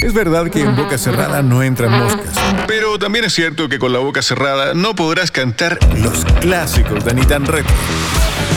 Es verdad que en boca cerrada no entran moscas, pero también es cierto que con la boca cerrada no podrás cantar los clásicos de Ni Tan Retro.